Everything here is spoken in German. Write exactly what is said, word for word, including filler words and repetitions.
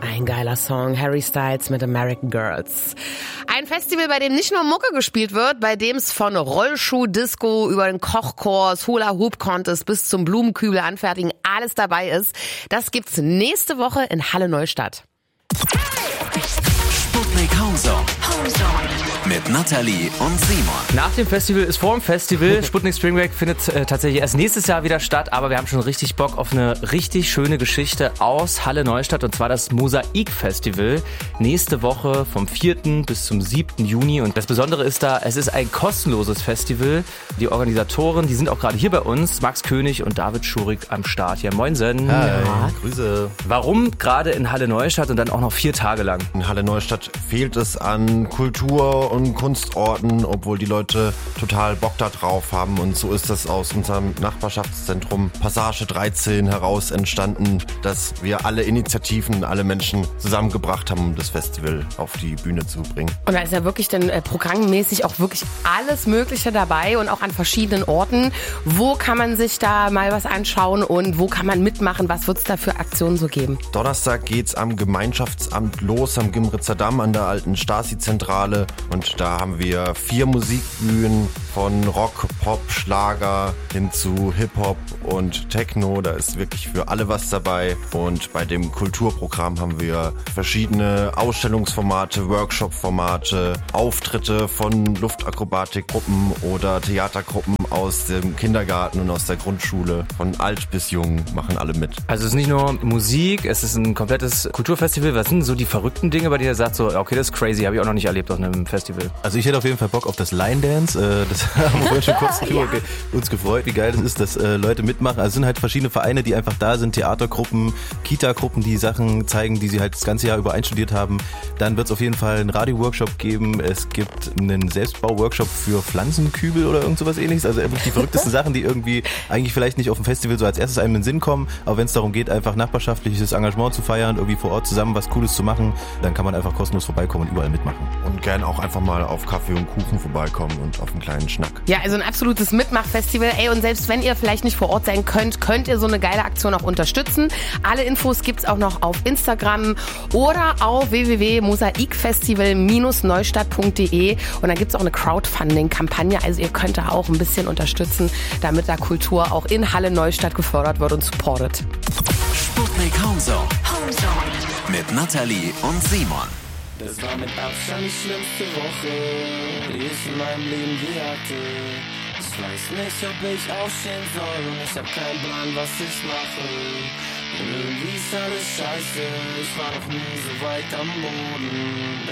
Ein geiler Song, Harry Styles mit American Girls. Ein Festival, bei dem nicht nur Mucke gespielt wird, bei dem es von Rollschuh-Disco über den Kochkurs, Hula-Hoop-Contest bis zum Blumenkübel anfertigen alles dabei ist. Das gibt's nächste Woche in Halle Neustadt. Sputnik Homezone. Mit Nathalie und Simon. Nach dem Festival ist vor dem Festival. Sputnik Spring Break findet äh, tatsächlich erst nächstes Jahr wieder statt, aber wir haben schon richtig Bock auf eine richtig schöne Geschichte aus Halle Neustadt, und zwar das Mosaik-Festival. Nächste Woche vom vierten bis zum siebten Juni. Und das Besondere ist da, es ist ein kostenloses Festival. Die Organisatoren, die sind auch gerade hier bei uns, Max König und David Schurig am Start. Ja, moinsen. Hi, ja. Grüße. Warum gerade in Halle Neustadt und dann auch noch vier Tage lang? In Halle Neustadt fehlt es an Kultur und Kunstorten, obwohl die Leute total Bock da drauf haben. Und so ist das aus unserem Nachbarschaftszentrum Passage dreizehn heraus entstanden, dass wir alle Initiativen, alle Menschen zusammengebracht haben, um das Festival auf die Bühne zu bringen. Und da ist ja wirklich dann äh, programmmäßig auch wirklich alles Mögliche dabei und auch an verschiedenen Orten. Wo kann man sich da mal was anschauen und wo kann man mitmachen? Was wird es da für Aktionen so geben? Donnerstag geht's am Gemeinschaftsamt los, am Gimritzer Damm, an der alten Stasi-Zentrale. Und da haben wir vier Musikbühnen von Rock, Pop, Schlager hin zu Hip-Hop und Techno. Da ist wirklich für alle was dabei. Und bei dem Kulturprogramm haben wir verschiedene Ausstellungsformate, Workshop-Formate, Auftritte von Luftakrobatikgruppen oder Theatergruppen aus dem Kindergarten und aus der Grundschule. Von alt bis jung machen alle mit. Also es ist nicht nur Musik, es ist ein komplettes Kulturfestival. Was sind so die verrückten Dinge, bei denen ihr sagt, so, okay, das ist crazy, habe ich auch noch nicht erlebt auf einem Festival? Also ich hätte auf jeden Fall Bock auf das Line Dance. Äh, das haben wir vorhin schon kurz drüber ge- uns gefreut, wie geil das ist, dass äh, Leute mitmachen. Also es sind halt verschiedene Vereine, die einfach da sind, Theatergruppen, Kita-Gruppen, die Sachen zeigen, die sie halt das ganze Jahr über einstudiert haben. Dann wird es auf jeden Fall einen Radio-Workshop geben. Es gibt einen Selbstbau-Workshop für Pflanzenkübel oder irgend sowas ähnliches. Also wirklich die verrücktesten Sachen, die irgendwie eigentlich vielleicht nicht auf dem Festival so als erstes einem in den Sinn kommen. Aber wenn es darum geht, einfach nachbarschaftliches Engagement zu feiern, irgendwie vor Ort zusammen was Cooles zu machen, dann kann man einfach kostenlos vorbeikommen und überall mitmachen. Und gern auch einfach mal auf Kaffee und Kuchen vorbeikommen und auf einen kleinen Schnack. Ja, also ein absolutes Mitmachfestival. Ey, und selbst wenn ihr vielleicht nicht vor Ort sein könnt, könnt ihr so eine geile Aktion auch unterstützen. Alle Infos gibt's auch noch auf Instagram oder auf w w w punkt mosaikfestival Bindestrich neustadt punkt d e. Und dann gibt's auch eine Crowdfunding-Kampagne. Also ihr könnt da auch ein bisschen unterstützen, damit da Kultur auch in Halle Neustadt gefördert wird und supportet. Sputnik Homezone. Mit Nathalie und Simon. Das war mit Abstand die schlimmste Woche, die ich in meinem Leben je hatte. Ich weiß nicht, ob ich aufstehen soll und ich hab keinen Plan, was ich mache. Und irgendwie ist alles scheiße, ich war noch nie so weit am Boden.